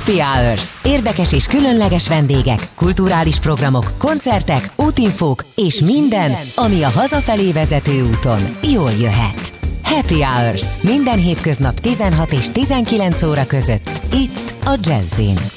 Happy Hours. Érdekes és különleges vendégek, kulturális programok, koncertek, útinfók és minden, ami a hazafelé vezető úton jól jöhet. Happy Hours. Minden hétköznap 16 és 19 óra között. Itt a Jazzin.